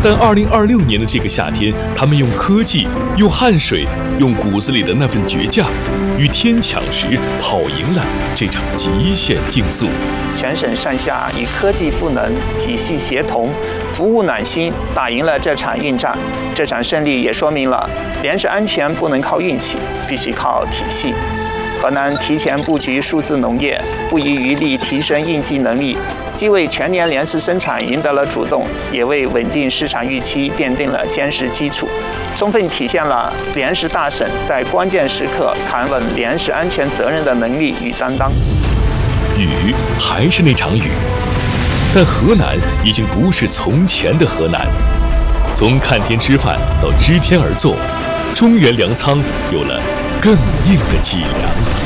但2026年的这个夏天，他们用科技、用汗水、用骨子里的那份倔强，与天抢时跑赢了这场极限竞速。 全省上下以科技赋能、体系协同、服务暖心，打赢了这场硬仗。这场胜利也说明了粮食安全不能靠运气，必须靠体系。河南提前布局数字农业，不遗余力提升应急能力，既为全年粮食生产赢得了主动，也为稳定市场预期奠定了坚实基础，充分体现了粮食大省在关键时刻扛稳粮食安全责任的能力与担当。 雨还是那场雨，但河南已经不是从前的河南。从看天吃饭到知天而作，中原粮仓有了更硬的脊梁。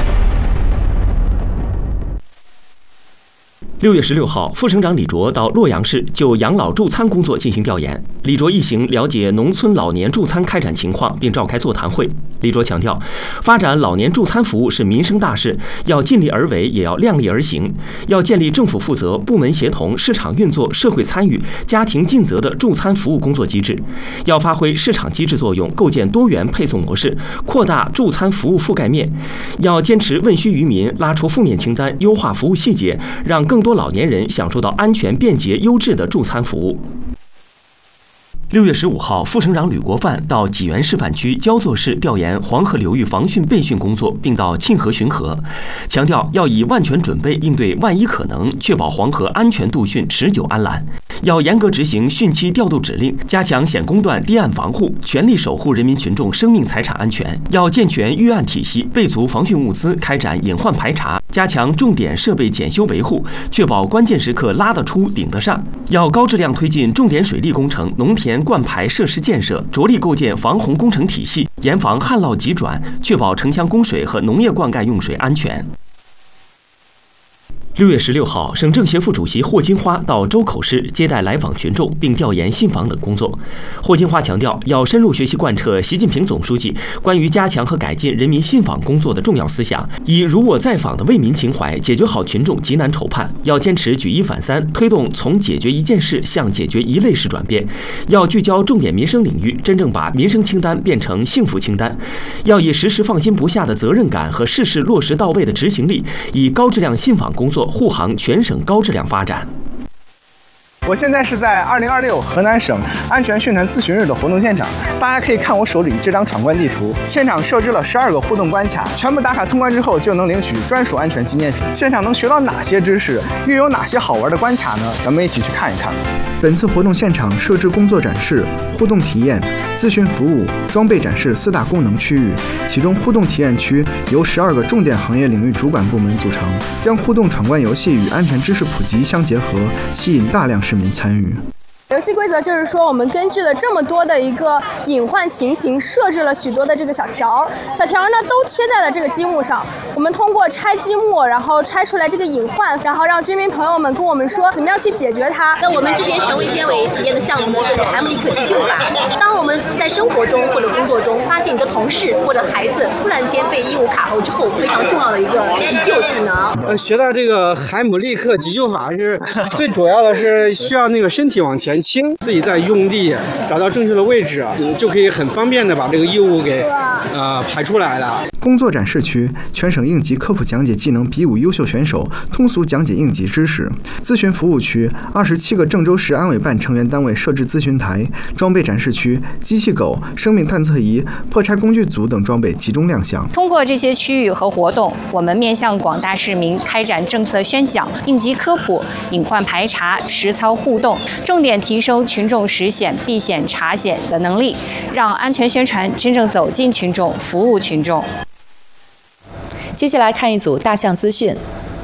6月16号，副省长李卓到洛阳市就养老助餐工作进行调研。李卓一行了解农村老年助餐开展情况，并召开座谈会。李卓强调，发展老年助餐服务是民生大事，要尽力而为，也要量力而行。要建立政府负责、部门协同、市场运作、社会参与、家庭尽责的助餐服务工作机制。要发挥市场机制作用，构建多元配送模式，扩大助餐服务覆盖面。要坚持问需于民，拉出负面清单，优化服务细节，让更多老年人享受到安全、便捷、优质的助餐服务。6月15号，副省长吕国范到济源示范区焦作市调研黄河流域防汛备汛工作，并到沁河巡河，强调要以万全准备应对万一可能，确保黄河安全度汛持久安澜。要严格执行汛期调度指令，加强险工段堤岸防护，全力守护人民群众生命财产安全。要健全预案体系，备足防汛物资，开展隐患排查，加强重点设备检修维护，确保关键时刻拉得出、顶得上。要高质量推进重点水利工程、农田灌排设施建设，着力构建防洪工程体系，严防旱涝急转，确保城乡供水和农业灌溉用水安全。6月16号，省政协副主席霍金花到周口市接待来访群众，并调研信访等工作。霍金花强调，要深入学习贯彻习近平总书记关于加强和改进人民信访工作的重要思想，以如我在访的为民情怀解决好群众急难愁盼。要坚持举一反三，推动从解决一件事向解决一类事转变。要聚焦重点民生领域，真正把民生清单变成幸福清单。要以时时放心不下的责任感和事事落实到位的执行力，以高质量信访工作护航全省高质量发展。 我现在是在2026河南省安全宣传咨询日的活动现场，大家可以看我手里这张闯关地图。现场设置了12个互动关卡，全部打卡通关之后就能领取专属安全纪念品。现场能学到哪些知识，又有哪些好玩的关卡呢？咱们一起去看一看。本次活动现场设置工作展示、互动体验、咨询服务、装备展示4大功能区域，其中互动体验区由12个重点行业领域主管部门组成，将互动闯关游戏与安全知识普及相结合，吸引大量市民参与。 游戏规则就是说，我们根据了这么多的一个隐患情形，设置了许多的这个小条呢都贴在了这个积木上。我们通过拆积木，然后拆出来这个隐患，然后让居民朋友们跟我们说怎么样去解决它。 那我们这边省卫健委体验的项目呢是海姆立克急救法。当我们在生活中或者工作中发现你的同事或者孩子突然间被异物卡喉之后，非常重要的一个急救技能。 学到这个海姆立克急救法是最主要的是需要那个身体往前倾，自己再用力找到正确的位置，就可以很方便的把这个异物给排出来了。 工作展示区，全省应急科普讲解技能比武优秀选手通俗讲解应急知识。咨询服务区，27个郑州市安委办成员单位设置咨询台。装备展示区，机器狗、生命探测仪、破拆工具组等装备集中亮相。 通过这些区域和活动，我们面向广大市民开展政策宣讲、应急科普、隐患排查、实操互动，重点提升群众识险、避险、查险的能力，让安全宣传真正走进群众，服务群众。 接下来看一组大象资讯。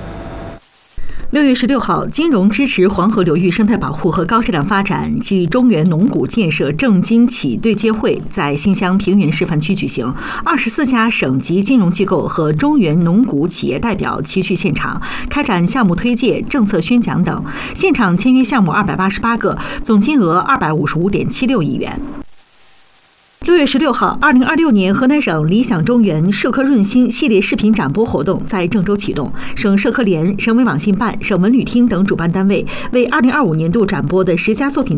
6月16号，金融支持黄河流域生态保护和高质量发展暨中原农谷建设政经企对接会在新乡平原示范区举行，24家省级金融机构和中原农谷企业代表齐聚现场，开展项目推介、政策宣讲等。现场签约项目288个，总金额255.76亿元。6月16号，2026年河南省理想中原社科润心系列视频展播活动在郑州启动。省社科联、省委网信办、省文旅厅等主办单位为2025年度展播的10家作品